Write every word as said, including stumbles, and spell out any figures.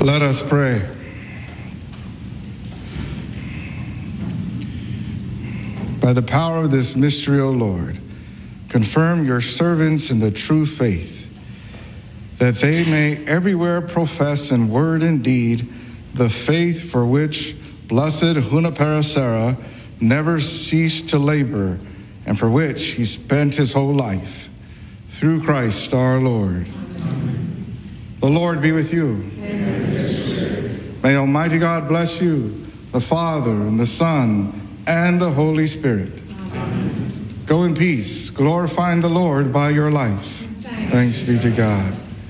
Let us pray. By the power of this mystery, O Lord, confirm your servants in the true faith, that they may everywhere profess in word and deed the faith for which blessed Junipero Serra never ceased to labor, and for which he spent his whole life. Through Christ our Lord. Amen. The Lord be with you. Amen. May Almighty God bless you, the Father, and the Son, and the Holy Spirit. Amen. Go in peace, glorifying the Lord by your life. Thanks, Thanks be to God.